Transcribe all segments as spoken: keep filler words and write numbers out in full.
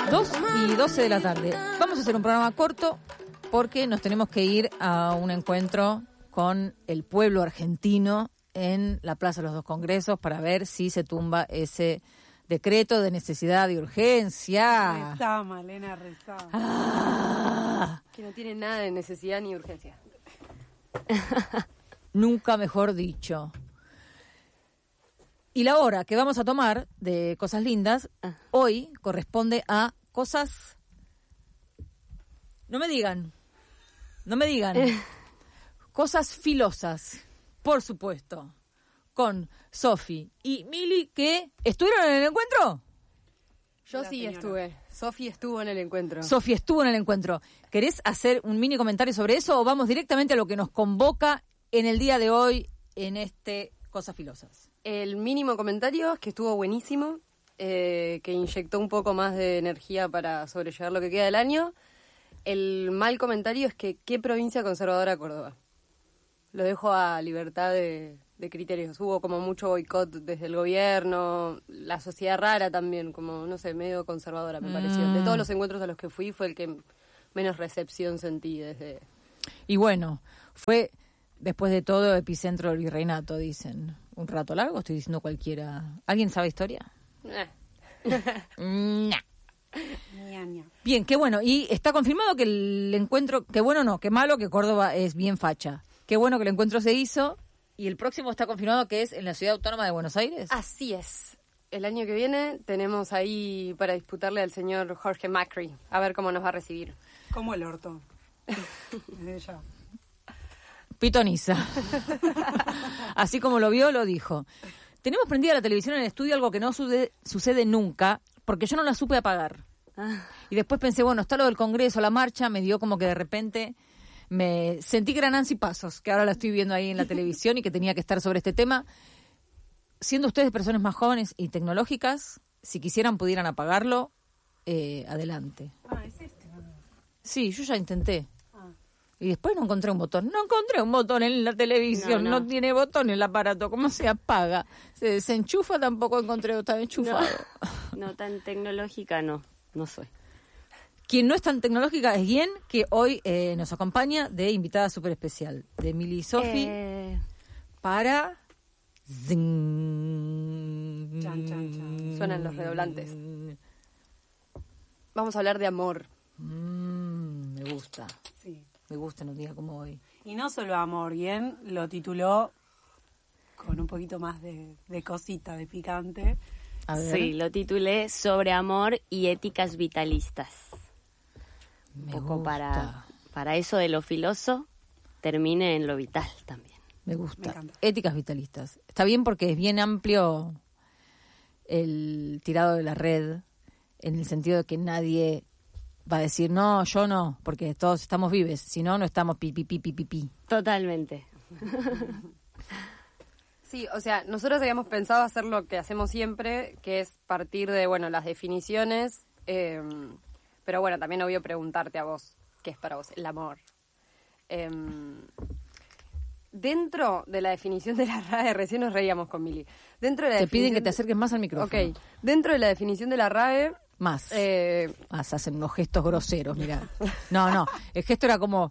dos y doce de la tarde. Vamos a hacer un programa corto porque nos tenemos que ir a un encuentro con el pueblo argentino en la Plaza de los Dos Congresos para ver si se tumba ese decreto de necesidad y urgencia. Rezá, Malena, rezá. Ah, Que no tiene nada de necesidad ni urgencia. nunca mejor dicho. Y la hora que vamos a tomar de Cosas Lindas Ah. hoy corresponde a cosas... No me digan, no me digan. Cosas filosas, por supuesto, con Sofi y Mili, que estuvieron en el encuentro. Yo La sí señora. estuve. Sofi estuvo en el encuentro. Sofi estuvo en el encuentro. ¿Querés hacer un mini comentario sobre eso o vamos directamente a lo que nos convoca en el día de hoy en este Cosas Filosas? El mínimo comentario es que estuvo buenísimo, eh, que inyectó un poco más de energía para sobrellevar lo que queda del año. El mal comentario es que qué provincia conservadora Córdoba. Lo dejo a libertad de, de criterios. Hubo como mucho boicot desde el gobierno, la sociedad rara también, como, no sé, medio conservadora me pareció. De todos los encuentros a los que fui fue el que menos recepción sentí desde... Y bueno, fue después de todo epicentro del virreinato, dicen. Un rato largo, estoy diciendo cualquiera. ¿Alguien sabe historia? Eh. Nah. Ña, ña. Bien, qué bueno. Y está confirmado que el encuentro, qué bueno no, qué malo que Córdoba es bien facha. Qué bueno que el encuentro se hizo. Y el próximo está confirmado que es en la Ciudad Autónoma de Buenos Aires. Así es. El año que viene tenemos ahí para disputarle al señor Jorge Macri, a ver cómo nos va a recibir. Como el orto. Desde ya. Pitoniza. Así como lo vio, lo dijo. Tenemos prendida la televisión en el estudio, algo que no sude- sucede nunca, porque yo no la supe apagar. Y después pensé, bueno, está lo del Congreso, la marcha, me dio como que de repente me sentí que era Nancy Pasos, que ahora la estoy viendo ahí en la televisión y que tenía que estar sobre este tema. Siendo ustedes personas más jóvenes y tecnológicas, si quisieran pudieran apagarlo, eh, adelante. Ah, es este. ¿no? Sí, yo ya intenté. Ah. Y después no encontré un botón. No encontré un botón en la televisión. No, No, no. tiene botón el aparato. ¿Cómo se apaga? Se desenchufa, tampoco encontré. Está enchufado. No tan tecnológica, no, no soy. Quien no es tan tecnológica es Guien, que hoy eh, nos acompaña de invitada súper especial. De Mili y Sofi Eh, para... Zing. Chan, chan, chan. Suenan los redoblantes. Vamos a hablar de amor. Mm, me gusta. Sí. Me gusta en un día como hoy. Y no solo amor, bien, lo tituló con un poquito más de, de cosita, de picante. A ver. sí, lo titulé Sobre amor y éticas vitalistas. Me Un poco gusta. para, para eso de lo filoso, termine en lo vital también. Me Me gusta. encanta. Éticas vitalistas. Está bien porque es bien amplio el tirado de la red, en el sentido de que nadie va a decir, no, yo no, porque todos estamos vives. Si no, no estamos pi, pi, pi, pi, pi, pi. Totalmente. Sí, o sea, nosotros habíamos pensado hacer lo que hacemos siempre, que es partir de, bueno, las definiciones, eh, pero bueno, también obvio preguntarte a vos, ¿qué es para vos el amor? Eh, dentro de la definición de la R A E, recién nos reíamos con Mili, dentro de la Te piden definición que te de- acerques más al micrófono. Ok, dentro de la definición de la R A E, Más. eh, Más, hacen unos gestos groseros, mirá. No, no, el gesto era como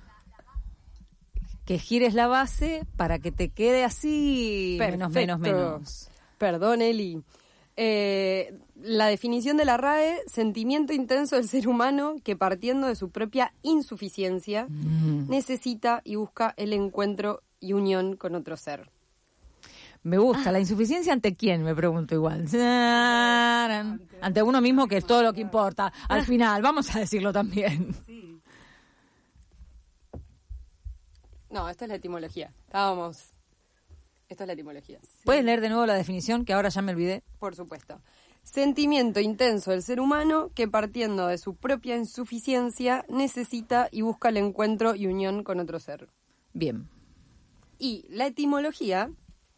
que gires la base para que te quede así, menos, menos, Perfecto. menos. Perdón, Eli. Eh, la definición de la R A E, sentimiento intenso del ser humano que partiendo de su propia insuficiencia Mm. necesita y busca el encuentro y unión con otro ser. Me gusta. ¿La insuficiencia ante quién? Me pregunto igual. Ante, ante uno mismo, que es todo lo que importa. Al final, vamos a decirlo también. Sí. No, esta es la etimología. Estábamos... Esto es la etimología. ¿Puedes leer de nuevo la definición, que ahora ya me olvidé? Por supuesto. Sentimiento intenso del ser humano que partiendo de su propia insuficiencia necesita y busca el encuentro y unión con otro ser. Bien. Y la etimología...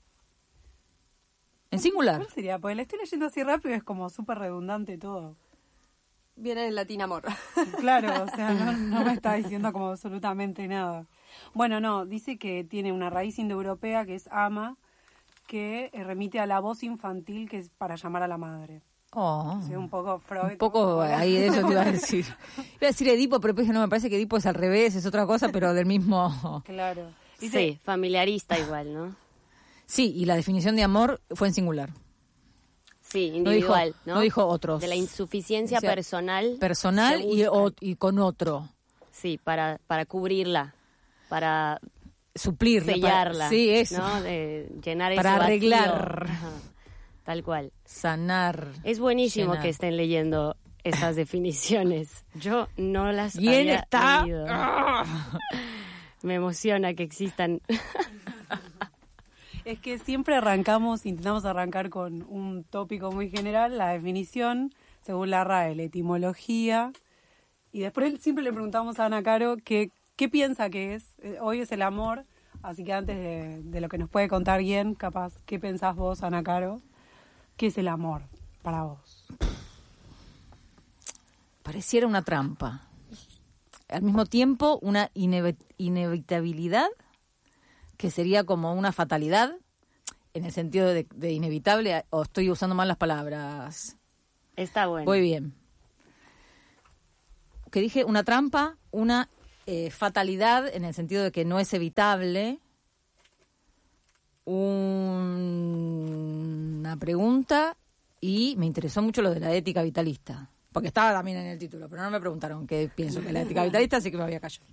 En singular. ¿Cuál sería? Porque la estoy leyendo así rápido y es como súper redundante todo. Viene del latín amor. Claro, o sea, no, no me está diciendo como absolutamente nada. Bueno, no, dice que tiene una raíz indoeuropea que es ama, que eh, remite a la voz infantil que es para llamar a la madre. Oh. Sí, un poco Freud. Un poco ahí de eso te iba a decir. Iba a decir Edipo, pero después no, me parece que Edipo es al revés, es otra cosa, pero del mismo... Claro. Dice- Sí, familiarista igual, ¿no? Sí, y la definición de amor fue en singular. Sí, No dijo, individual, ¿no? no dijo otros. De la insuficiencia O sea, personal. Personal se y, busca- o- y con otro. Sí, para, para cubrirla, para Suplirla. sellarla. para- sí, eso. ¿no? De llenar Para ese vacío. arreglar. Ajá, tal cual. Sanar. Es buenísimo llenar. que estén leyendo estas definiciones. Yo no las ¿Quién había está? leído. Me emociona que existan. Es que siempre arrancamos, intentamos arrancar con un tópico muy general, la definición, según la R A E, la etimología, y después siempre le preguntamos a Ana Caro qué, qué piensa que es. Eh, Hoy es el amor, así que antes de, de lo que nos puede contar bien, capaz, ¿qué pensás vos, Ana Caro? ¿Qué es el amor para vos? Pareciera una trampa. Al mismo tiempo, una inevi- inevitabilidad, que sería como una fatalidad, en el sentido de, de inevitable, o estoy usando mal las palabras. Está bueno. Voy bien. Que dije una trampa, una eh, fatalidad, en el sentido de que no es evitable. Un- una pregunta, y me interesó mucho lo de la ética vitalista. Porque estaba también en el título, pero no me preguntaron qué pienso que es la ética vitalista, así que me había callado.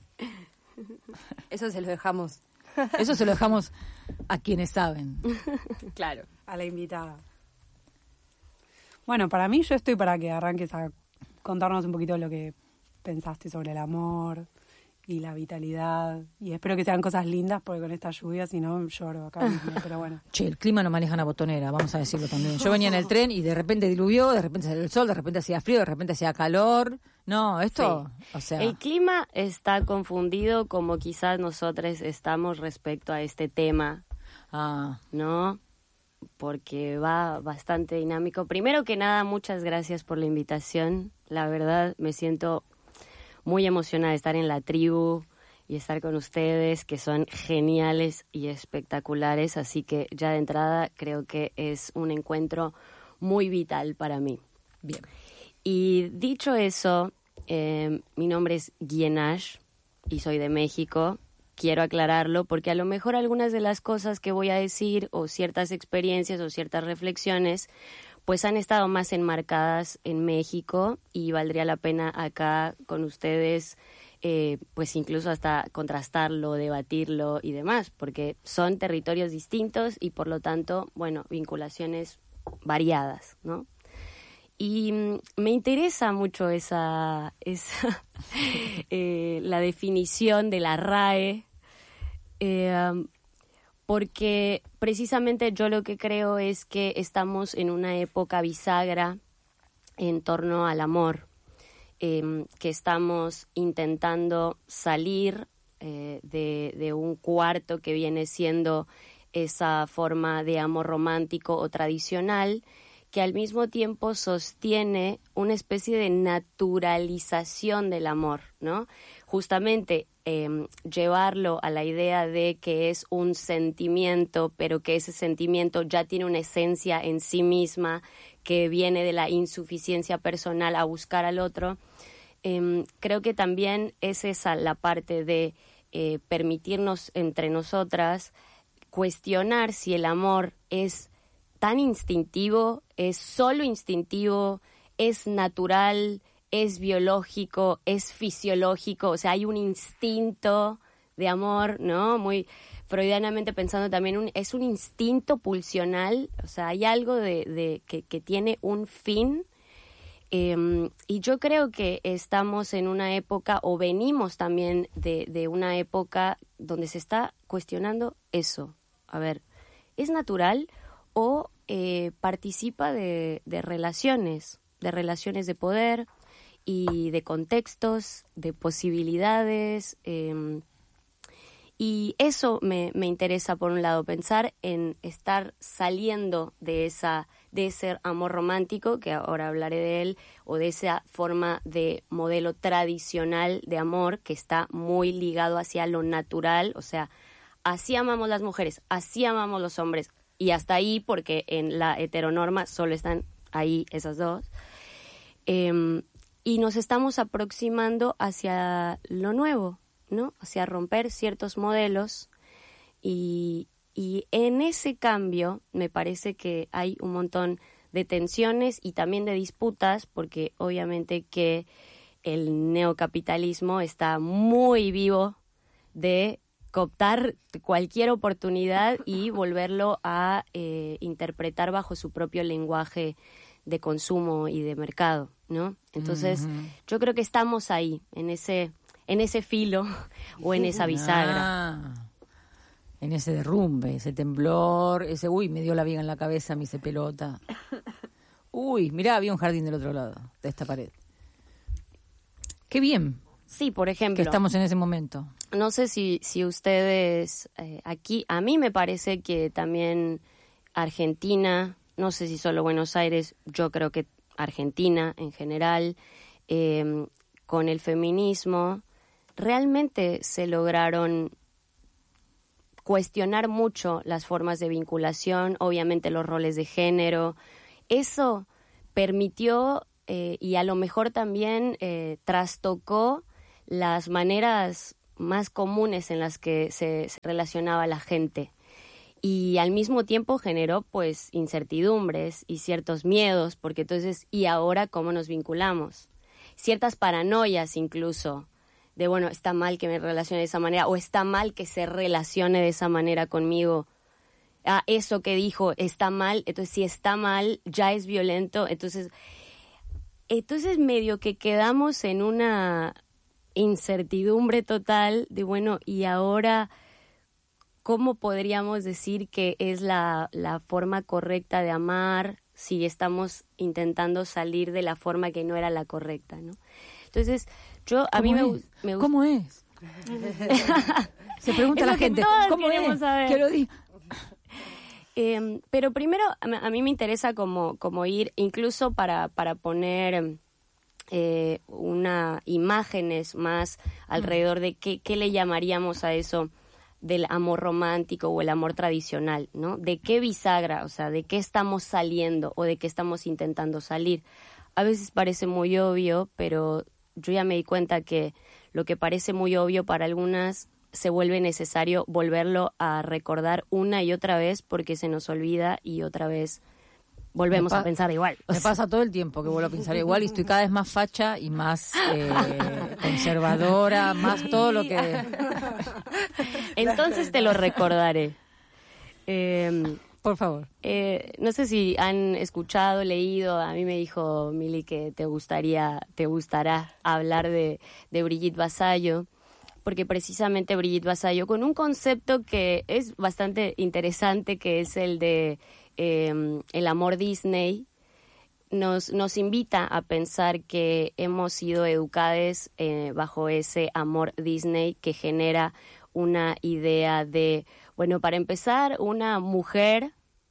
Eso se lo dejamos. Eso se lo dejamos a quienes saben. Claro. A la invitada. Bueno, para mí yo estoy para que arranques a contarnos un poquito lo que pensaste sobre el amor y la vitalidad. Y espero que sean cosas lindas, porque con esta lluvia, si no, lloro acá mismo. Pero bueno. Che, el clima no maneja una botonera, vamos a decirlo también. Yo venía en el tren y de repente diluvió, de repente salió el sol, de repente hacía frío, de repente hacía calor. No, esto, o sea... El clima está confundido como quizás nosotros estamos respecto a este tema, Ah, ¿no? Porque va bastante dinámico. Primero que nada, muchas gracias por la invitación. La verdad, me siento muy emocionada de estar en la tribu y estar con ustedes, que son geniales y espectaculares. Así que ya de entrada creo que es un encuentro muy vital para mí. bien. Y dicho eso, eh, mi nombre es Guienash y soy de México. Quiero aclararlo porque a lo mejor algunas de las cosas que voy a decir o ciertas experiencias o ciertas reflexiones pues han estado más enmarcadas en México y valdría la pena acá con ustedes eh, pues incluso hasta contrastarlo, debatirlo y demás, porque son territorios distintos y por lo tanto, bueno, vinculaciones variadas, ¿no? Y mm, me interesa mucho esa, esa eh, la definición de la R A E, eh, um, porque precisamente yo lo que creo es que estamos en una época bisagra en torno al amor, eh, que estamos intentando salir eh, de, de un cuarto que viene siendo esa forma de amor romántico o tradicional, que al mismo tiempo sostiene una especie de naturalización del amor, ¿no? Justamente eh, llevarlo a la idea de que es un sentimiento, pero que ese sentimiento ya tiene una esencia en sí misma, que viene de la insuficiencia personal a buscar al otro. Eh, creo que también es esa la parte de eh, permitirnos entre nosotras cuestionar si el amor es tan instintivo, es solo instintivo, es natural, es biológico, es fisiológico, o sea, hay un instinto de amor, ¿no? Muy freudianamente pensando también, un, es un instinto pulsional, o sea, hay algo de, de que, que tiene un fin, eh, y yo creo que estamos en una época, o venimos también de, de una época donde se está cuestionando eso. A ver, ¿es natural o eh, participa de, de relaciones, de relaciones de poder y de contextos, de posibilidades? Eh, y eso me, me interesa, por un lado, pensar en estar saliendo de, esa, de ese amor romántico, que ahora hablaré de él, o de esa forma de modelo tradicional de amor que está muy ligado hacia lo natural, o sea, así amamos las mujeres, así amamos los hombres, y hasta ahí, porque en la heteronorma solo están ahí esas dos. Eh, y nos estamos aproximando hacia lo nuevo, ¿no? Hacia romper ciertos modelos y, y en ese cambio me parece que hay un montón de tensiones y también de disputas, porque obviamente que el neocapitalismo está muy vivo de cooptar cualquier oportunidad y volverlo a eh, interpretar bajo su propio lenguaje de consumo y de mercado, ¿no? Entonces, uh-huh. yo creo que estamos ahí, en ese, en ese filo o en esa bisagra. Ah, en ese derrumbe, ese temblor, ese, uy, me dio la viga en la cabeza, me hice pelota. Uy, mirá, había un jardín del otro lado de esta pared. Qué bien. Sí, por ejemplo. Que estamos en ese momento. No sé si, si ustedes, eh, aquí, a mí me parece que también Argentina, no sé si solo Buenos Aires, yo creo que Argentina en general, eh, con el feminismo, realmente se lograron cuestionar mucho las formas de vinculación, obviamente los roles de género. Eso permitió eh, y a lo mejor también eh, trastocó las maneras más comunes en las que se, se relacionaba la gente. Y al mismo tiempo generó pues incertidumbres y ciertos miedos, porque entonces, ¿y ahora cómo nos vinculamos? Ciertas paranoias incluso, de bueno, está mal que me relacione de esa manera, o está mal que se relacione de esa manera conmigo. Ah, eso que dijo está mal, entonces si está mal, ya es violento, entonces, entonces medio que quedamos en una incertidumbre total de bueno, y ahora ¿cómo podríamos decir que es la, la forma correcta de amar si estamos intentando salir de la forma que no era la correcta, ¿no? Entonces, yo a mí me, me gusta. ¿Cómo es? Se pregunta la gente, ¿cómo es? Saber. Que lo diga. Eh, pero primero, a, a mí me interesa como, como ir, incluso para, para poner eh, una imágenes más alrededor de qué, qué le llamaríamos a eso del amor romántico o el amor tradicional, ¿no? ¿De qué bisagra? O sea, ¿de qué estamos saliendo o de qué estamos intentando salir? A veces parece muy obvio, pero yo ya me di cuenta que lo que parece muy obvio para algunas se vuelve necesario volverlo a recordar una y otra vez porque se nos olvida y otra vez volvemos pa- a pensar igual. Me pasa todo el tiempo que vuelvo a pensar igual y estoy cada vez más facha y más eh, conservadora, más todo lo que... Entonces te lo recordaré. Eh, Por favor. Eh, no sé si han escuchado, leído, a mí me dijo Mili que te gustaría, te gustará hablar de, de Brigitte Vasallo, porque precisamente Brigitte Vasallo, con un concepto que es bastante interesante, que es el de eh, el amor Disney, nos, nos invita a pensar que hemos sido educadas eh, bajo ese amor Disney que genera una idea de, bueno, para empezar, una mujer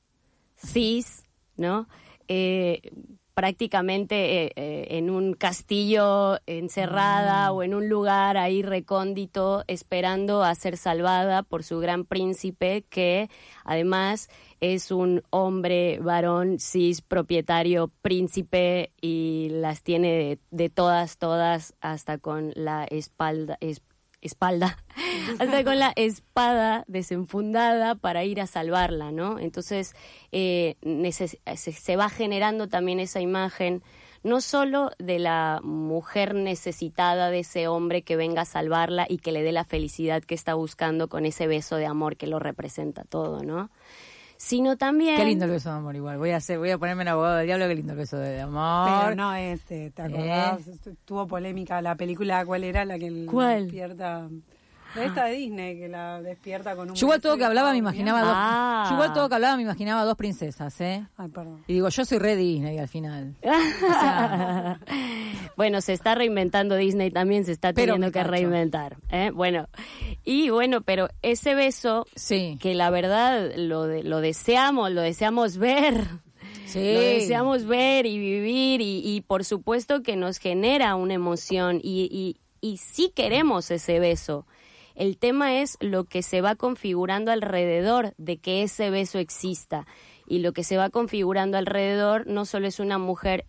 cis, ¿no? Eh, prácticamente eh, eh, en un castillo encerrada mm. o en un lugar ahí recóndito esperando a ser salvada por su gran príncipe que además es un hombre varón cis propietario príncipe y las tiene de, de todas, todas hasta con la espalda, es, espalda, hasta con la espada desenfundada para ir a salvarla, ¿no? Entonces eh, neces- se, se va generando también esa imagen, no solo de la mujer necesitada de ese hombre que venga a salvarla y que le dé la felicidad que está buscando con ese beso de amor que lo representa todo, ¿no? Sino también... Qué lindo el beso de amor igual. Voy a hacer, voy a ponerme en abogado del diablo, qué lindo el beso de amor. Pero no ese, ¿te acordás? ¿Eh? Tuvo polémica la película, ¿cuál era la que ¿Cuál? despierta? La esta de Disney, que la despierta con un... Yo igual todo que hablaba me imaginaba dos... Ah. Yo igual todo que hablaba me imaginaba dos princesas, ¿eh? Ay, perdón. Y digo, yo soy re Disney al final. O sea, bueno, se está reinventando Disney también, se está Pero teniendo me que cacho. reinventar. ¿eh? Bueno, y bueno, pero ese beso, sí. que la verdad lo, de, lo deseamos, lo deseamos ver. Sí. Lo deseamos ver y vivir y, y por supuesto que nos genera una emoción y, y, y sí queremos ese beso. El tema es lo que se va configurando alrededor de que ese beso exista. y lo que se va configurando alrededor no solo es una mujer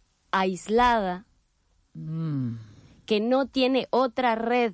aislada, Mm. que no tiene otra red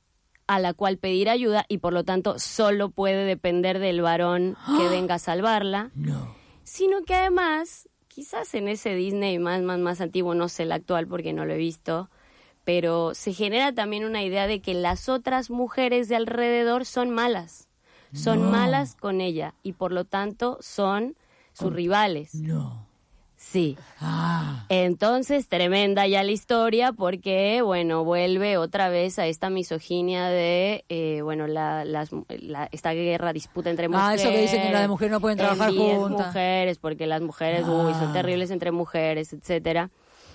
a la cual pedir ayuda y por lo tanto solo puede depender del varón que venga a salvarla, No. sino que además, quizás en ese Disney más, más, más antiguo, no sé el actual porque no lo he visto, pero se genera también una idea de que las otras mujeres de alrededor son malas, son No. malas con ella y por lo tanto son sus rivales. No. Sí. Ah. Entonces, tremenda ya la historia porque, bueno, vuelve otra vez a esta misoginia de, eh, bueno, la, las, la, esta guerra, disputa entre mujeres. Ah, eso que dicen que las mujeres no pueden trabajar envíen juntas. mujeres, porque las mujeres, Ah. uy, son terribles entre mujeres, etcétera.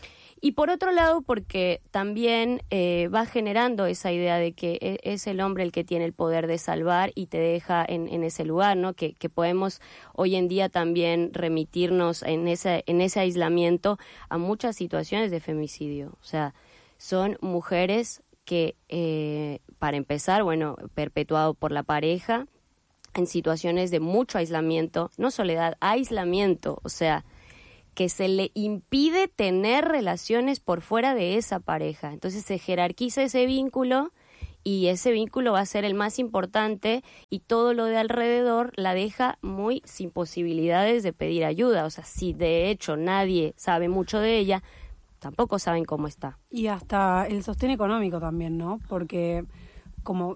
Y por otro lado, porque también eh, va generando esa idea de que e- es el hombre el que tiene el poder de salvar y te deja en, en ese lugar, ¿no? Que, que podemos hoy en día también remitirnos en ese, en ese aislamiento a muchas situaciones de femicidio. O sea, son mujeres que, eh, para empezar, bueno, perpetuado por la pareja, en situaciones de mucho aislamiento, no soledad, aislamiento, o sea, que se le impide tener relaciones por fuera de esa pareja. Entonces se jerarquiza ese vínculo y ese vínculo va a ser el más importante y todo lo de alrededor la deja muy sin posibilidades de pedir ayuda. O sea, si de hecho nadie sabe mucho de ella, tampoco saben cómo está. Y hasta el sostén económico también, ¿no? Porque como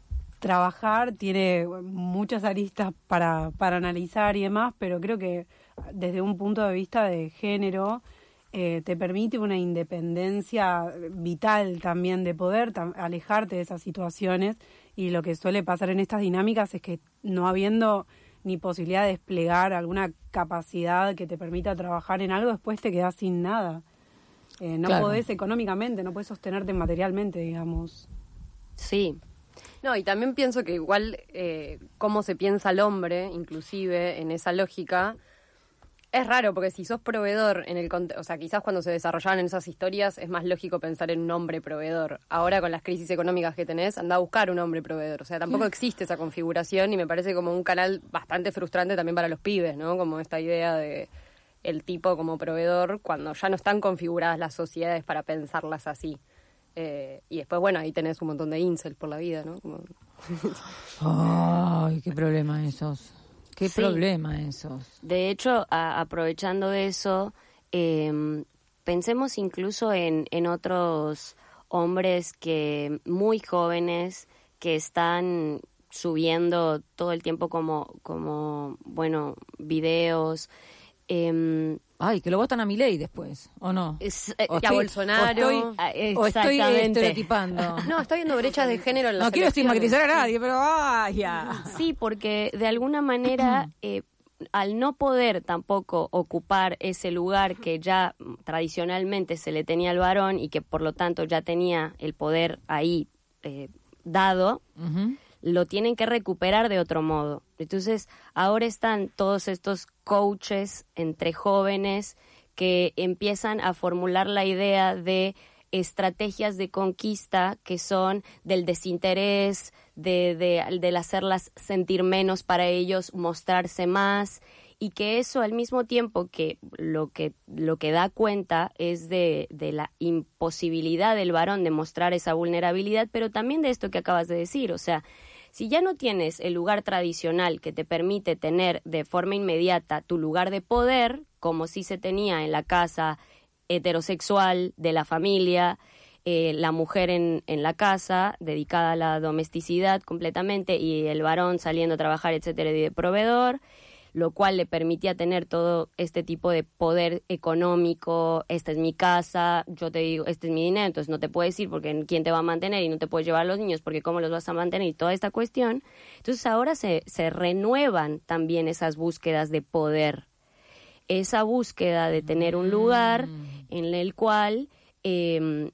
trabajar tiene muchas aristas para, para analizar y demás, pero creo que desde un punto de vista de género eh, te permite una independencia vital también de poder tam- alejarte de esas situaciones, y lo que suele pasar en estas dinámicas es que no habiendo ni posibilidad de desplegar alguna capacidad que te permita trabajar en algo, después te quedás sin nada. Eh, no Claro. podés económicamente, no podés sostenerte materialmente, digamos. Sí. No, y también pienso que igual eh, cómo se piensa el hombre, inclusive en esa lógica, es raro, porque si sos proveedor, en el cont- o sea, quizás cuando se desarrollaban en esas historias es más lógico pensar en un hombre proveedor. Ahora con las crisis económicas que tenés, anda a buscar un hombre proveedor. O sea, tampoco existe esa configuración y me parece como un canal bastante frustrante también para los pibes, ¿no? Como esta idea de el tipo como proveedor cuando ya no están configuradas las sociedades para pensarlas así. Eh, y después, bueno, ahí tenés un montón de incels por la vida, ¿no? Como... Ay, qué problema esos. Qué Sí. problema esos. De hecho, a- aprovechando de eso, eh, pensemos incluso en, en otros hombres que muy jóvenes que están subiendo todo el tiempo como, como bueno, videos. Eh, Ay, que lo votan a Milei después, ¿o no? es- eh, O y a Bolsonaro. O estoy, Ah, o estoy exactamente. estereotipando. No, está viendo brechas de género en las No quiero elecciones. estigmatizar a nadie, pero vaya. Sí, porque de alguna manera, eh, al no poder tampoco ocupar ese lugar que ya mm, tradicionalmente se le tenía al varón y que por lo tanto ya tenía el poder ahí eh, dado, Ujú. lo tienen que recuperar de otro modo. Entonces, ahora están todos estos coaches entre jóvenes que empiezan a formular la idea de estrategias de conquista que son del desinterés, de, de, del hacerlas sentir menos para ellos, mostrarse más, y que eso al mismo tiempo que lo que, lo que da cuenta es de, de la imposibilidad del varón de mostrar esa vulnerabilidad, pero también de esto que acabas de decir, o sea, si ya no tienes el lugar tradicional que te permite tener de forma inmediata tu lugar de poder, como sí se tenía en la casa heterosexual de la familia, eh, la mujer en, en la casa, dedicada a la domesticidad completamente, y el varón saliendo a trabajar, etcétera, y de proveedor, lo cual le permitía tener todo este tipo de poder económico. Esta es mi casa, yo te digo, este es mi dinero, entonces no te puedes ir porque quién te va a mantener y no te puedes llevar a los niños porque cómo los vas a mantener y toda esta cuestión. Entonces ahora se, se renuevan también esas búsquedas de poder, esa búsqueda de tener un lugar en el cual eh,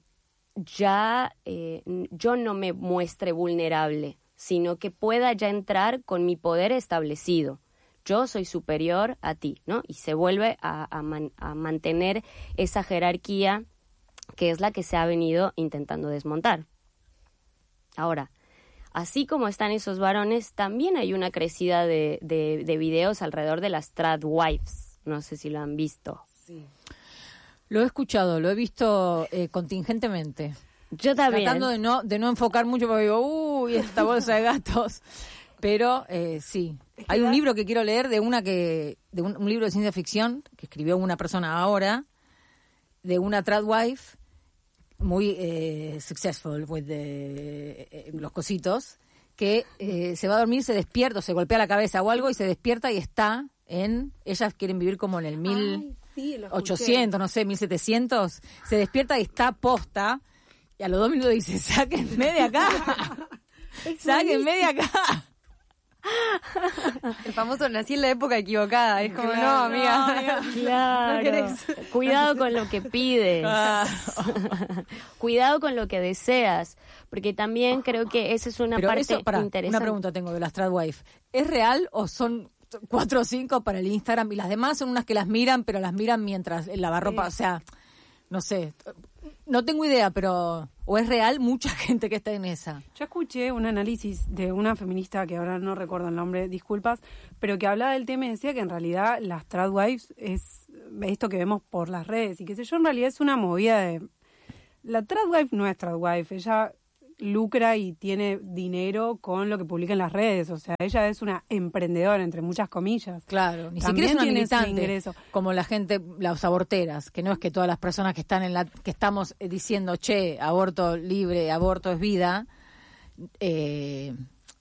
ya eh, yo no me muestre vulnerable, sino que pueda ya entrar con mi poder establecido. Yo soy superior a ti, ¿no? Y se vuelve a, a, man, a mantener esa jerarquía que es la que se ha venido intentando desmontar. Ahora, así como están esos varones, también hay una crecida de, de, de videos alrededor de las tradwives. No sé si lo han visto. Sí. Lo he escuchado, lo he visto eh, contingentemente. Yo también. Tratando de no, de no enfocar mucho porque digo, uy, esta bolsa de gatos. Pero eh, sí, hay un libro que quiero leer de una que, de un, un libro de ciencia ficción que escribió una persona ahora, de una tradwife muy eh, successful with the, eh, los cositos, que eh, se va a dormir, se despierta, o se golpea la cabeza o algo y se despierta y está en, ellas quieren vivir como en el mil ochocientos, no sé, mil setecientos, se despierta y está posta y a los dos minutos dice, sáquenme de acá, sáquenme de acá. El famoso nací en la época equivocada. Es como, Claro, no, amiga. Claro. No querés. Cuidado con lo que pides. Ah. Cuidado con lo que deseas. Porque también creo que esa es una Pero parte eso, pará, interesante. una pregunta tengo de las tradwife. ¿Es real o son cuatro o cinco para el Instagram y las demás son unas que las miran, pero las miran mientras el lavarropa, o sea, no sé, no tengo idea, pero o es real mucha gente que está en esa. Yo escuché un análisis de una feminista que ahora no recuerdo el nombre, disculpas, pero que hablaba del tema y decía que en realidad las tradwives es esto que vemos por las redes y qué sé yo, en realidad es una movida de... La tradwife no es tradwife, ella lucra y tiene dinero con lo que publica en las redes, o sea, ella es una emprendedora, entre muchas comillas. Claro, ni También siquiera es una tiene ese militante, ingreso. como la gente, las aborteras, que no es que todas las personas que están en la, que estamos eh, diciendo, che, aborto libre, aborto es vida, eh,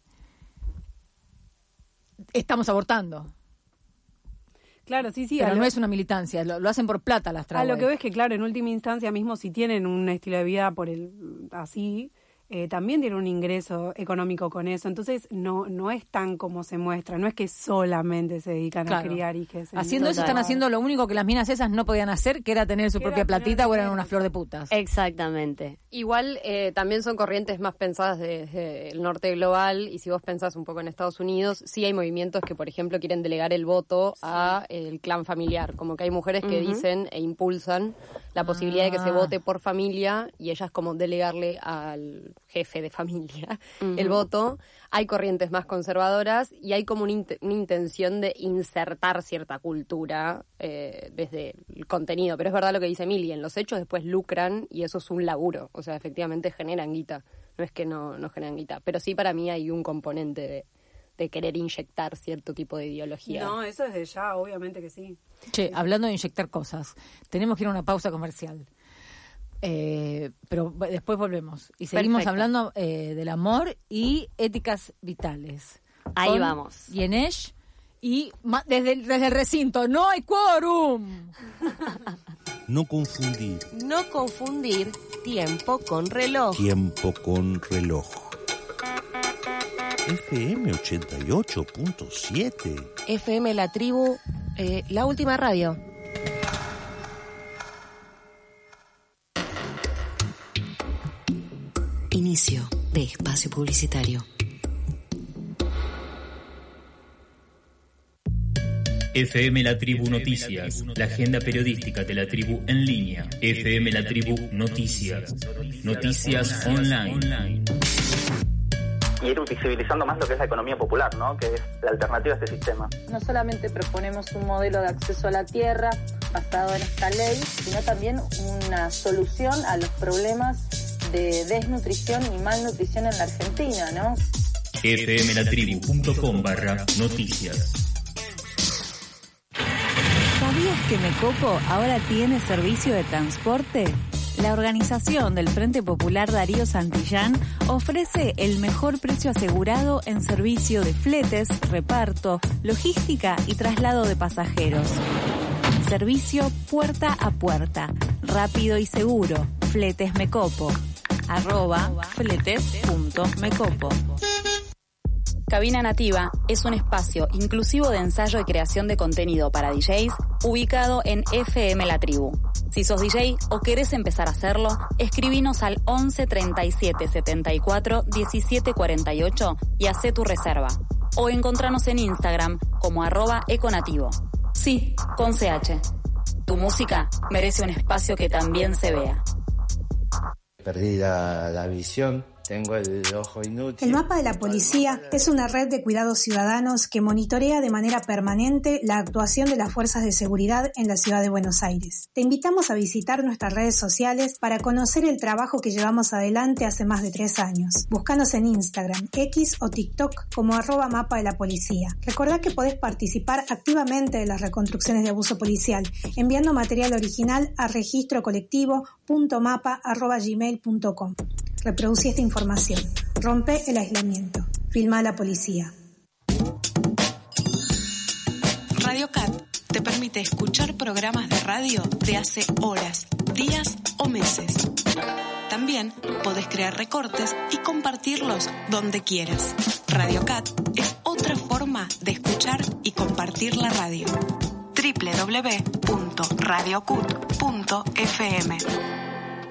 estamos abortando. Claro, sí, sí. Pero a no lo- es una militancia, lo, lo hacen por plata las A tradwives. lo que ves que, claro, en última instancia, mismo si tienen un estilo de vida por el así, eh, también tienen un ingreso económico con eso. Entonces, no no es tan como se muestra. No es que solamente se dedican Claro. a criar hijes. Haciendo eso están haciendo lo único que las minas esas no podían hacer, que era tener su Que propia era tener platita o eran dinero. una flor de putas. Exactamente. Igual eh, también son corrientes más pensadas desde el norte global y si vos pensás un poco en Estados Unidos, sí hay movimientos que, por ejemplo, quieren delegar el voto a el clan familiar. Como que hay mujeres que Ujú. dicen e impulsan la posibilidad de que se Ah. vote por familia y ellas como delegarle al jefe de familia Ujú. el voto. Hay corrientes más conservadoras y hay como una, int- una intención de insertar cierta cultura eh, desde el contenido. Pero es verdad lo que dice Emilia, en los hechos después lucran y eso es un laburo. O sea, efectivamente generan guita. No es que no, no generan guita. Pero sí para mí hay un componente de, de querer inyectar cierto tipo de ideología. No, eso es de ya, obviamente que sí. Che, hablando de inyectar cosas, tenemos que ir a una pausa comercial. Eh, pero v- después volvemos. Y seguimos Perfecto. hablando eh, del amor y éticas vitales. Ahí Con vamos. Yenesh y ma- desde, el- desde el recinto, ¡no hay quórum! No confundir No confundir tiempo con reloj. tiempo con reloj. F M ochenta y ocho punto siete. F M La Tribu, eh, la última radio. Inicio de espacio publicitario. F M La Tribu Noticias, la agenda periodística de la tribu en línea. F M La Tribu Noticias, noticias online. Y ir visibilizando más lo que es la economía popular, ¿no? Que es la alternativa a este sistema. No solamente proponemos un modelo de acceso a la tierra basado en esta ley, sino también una solución a los problemas de desnutrición y malnutrición en la Argentina, ¿no? F M La Tribu punto com barra noticias. ¿Sabías que Mecopo ahora tiene servicio de transporte? La organización del Frente Popular Darío Santillán ofrece el mejor precio asegurado en servicio de fletes, reparto, logística y traslado de pasajeros. Servicio puerta a puerta, rápido y seguro. Fletes Mecopo. Arroba fletes.mecopo. Cabina Nativa es un espacio inclusivo de ensayo y creación de contenido para D Js ubicado en F M La Tribu. Si sos D J o querés empezar a hacerlo, escribinos al once treinta y siete setenta y cuatro diecisiete cuarenta y ocho y hacé tu reserva. O encontranos en Instagram como arroba econativo. Sí, con C H. Tu música merece un espacio que también se vea. Perdí la, la visión Tengo el ojo inútil. El Mapa de la Policía es una red de cuidados ciudadanos que monitorea de manera permanente la actuación de las fuerzas de seguridad en la ciudad de Buenos Aires. Te invitamos a visitar nuestras redes sociales para conocer el trabajo que llevamos adelante hace más de tres años. Búscanos en Instagram, X o TikTok como arroba Mapa de la Policía. Recordá que podés participar activamente de las reconstrucciones de abuso policial enviando material original a registro colectivo punto mapa arroba gmail punto com. Reproducí esta información. Rompe el aislamiento. Filma a la policía. Radio Cat te permite escuchar programas de radio de hace horas, días o meses. También podés crear recortes y compartirlos donde quieras. Radio Cat es otra forma de escuchar y compartir la radio. doble u doble u doble u punto radio cut punto f m